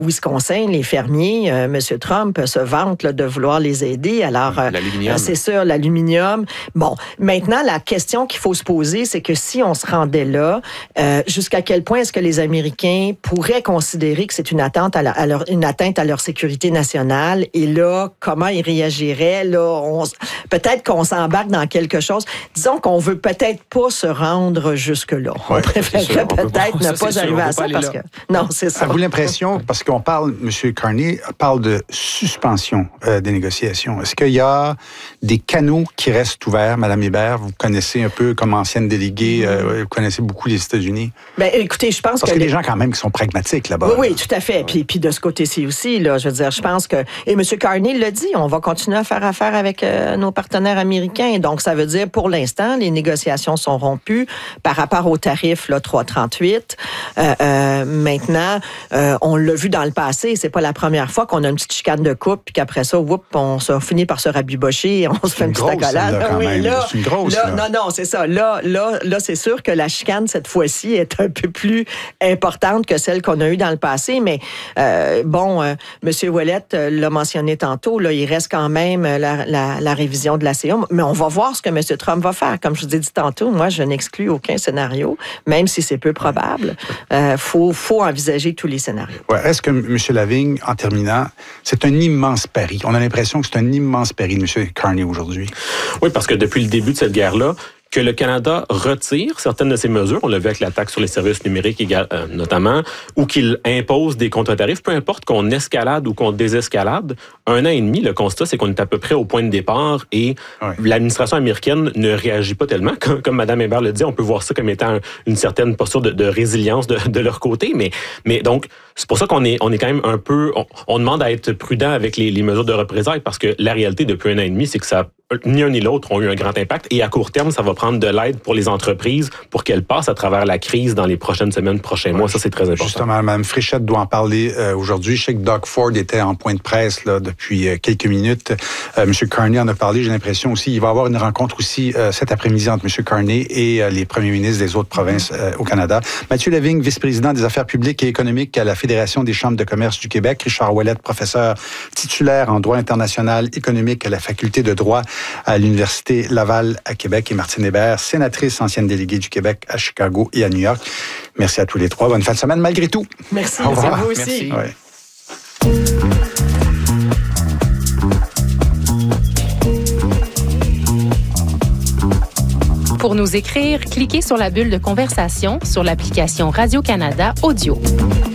Wisconsin, les fermiers, M. Trump se vante là, de vouloir les aider. Alors, l'aluminium. C'est sûr, l'aluminium. Bon, maintenant, la question qu'il faut se poser, c'est que si on se rendait là, jusqu'à quel point est-ce que les Américains pourraient considérer que c'est une atteinte une atteinte à leur sécurité nationale? Et là, comment ils réagiraient? Là, peut-être qu'on s'embarque dans quelque chose. Disons qu'on veut peut-être pas se rendre jusque-là. Ouais, on préférerait peut-être ne pas arriver à ça parce que... Non, c'est ça. Avez-vous l'impression, parce qu'on parle, M. Carney parle de suspension des négociations. Est-ce qu'il y a des canaux qui restent ouverts, Mme Hébert? Vous connaissez un peu comme ancienne déléguée, vous connaissez beaucoup les États-Unis. Bien, écoutez, je pense parce qu'il y a des gens quand même qui sont pragmatiques là-bas. Oui, tout à fait. Puis de ce côté-ci aussi, là, je veux dire, je pense que... Et M. Carney l'a dit, on va continuer à faire affaire avec nos partenaires américains. Donc, ça veut dire, pour l'instant, les négociations sont rompues par rapport au tarif là, 3,38. Maintenant, on l'a vu dans le passé, c'est pas la première fois qu'on a une petite chicane de couple, puis qu'après ça, on finit par se rabibocher et on se fait une petite accolade. C'est une grosse. Non, c'est ça. Là, c'est sûr que la chicane, cette fois-ci, est un peu plus importante que celle qu'on a eue dans le passé, mais M. Ouellette l'a mentionné tantôt, là, il reste quand même la révision de l'ACA, mais on va voir ce que M. Trump va faire. Comme je vous ai dit tantôt, moi, je n'exclus aucun scénario, même si c'est peu probable. Faut envisager tous les scénarios. Ouais. Est-ce que, M. Lavigne, en terminant, c'est un immense pari? On a l'impression que c'est un immense pari de M. Carney aujourd'hui. Oui, parce que depuis le début de cette guerre-là, que le Canada retire certaines de ses mesures, on l'a vu avec la taxe sur les services numériques notamment, ou qu'il impose des contre-tarifs, peu importe qu'on escalade ou qu'on désescalade, 1 an et demi, le constat, c'est qu'on est à peu près au point de départ et l'administration américaine ne réagit pas tellement. Comme Mme Hébert le dit, on peut voir ça comme étant une certaine posture de résilience de leur côté, mais donc, c'est pour ça qu'on est quand même un peu... On demande à être prudent avec les mesures de représailles parce que la réalité depuis 1 an et demi, c'est que ça ni un ni l'autre ont eu un grand impact. Et à court terme, ça va prendre de l'aide pour les entreprises pour qu'elles passent à travers la crise dans les prochaines semaines, prochains mois. Ça, c'est très important. Justement, Mme Fréchette doit en parler aujourd'hui. Je sais que Doug Ford était en point de presse là, depuis quelques minutes. M. Carney en a parlé. J'ai l'impression aussi il va y avoir une rencontre aussi cet après-midi entre M. Carney et les premiers ministres des autres provinces au Canada. Mathieu Lavigne, vice-président des affaires publiques et économiques à la Fédération des chambres de commerce du Québec. Richard Ouellette, professeur titulaire en droit international économique à la faculté de droit à l'Université Laval à Québec, et Martine Hébert, sénatrice ancienne déléguée du Québec à Chicago et à New York. Merci à tous les trois. Bonne fin de semaine malgré tout. Merci. Merci à vous aussi. Merci. Ouais. Pour nous écrire, cliquez sur la bulle de conversation sur l'application Radio-Canada Audio.